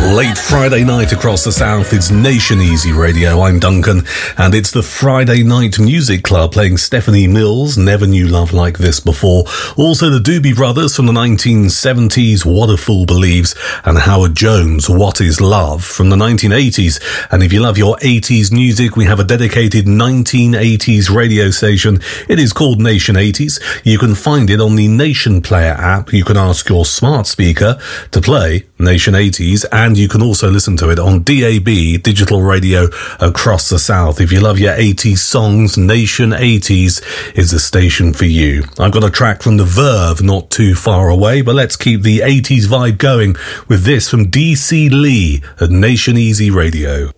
Late Friday night across the south, it's Nation Easy Radio. I'm Duncan, and it's the Friday Night Music Club playing Stephanie Mills, Never Knew Love Like This Before. Also the Doobie Brothers from the 1970s, What a Fool Believes, and Howard Jones, What is Love, from the 1980s. And if you love your 80s music, we have a dedicated 1980s radio station. It is called Nation 80s. You can find it on the Nation Player app. You can ask your smart speaker to play Nation 80s, and you can also listen to it on DAB, digital radio across the south. If you love your 80s songs, Nation 80s is the station for you. I've got a track from The Verve not too far away, but let's keep the 80s vibe going with this from DC Lee at Nation Easy Radio.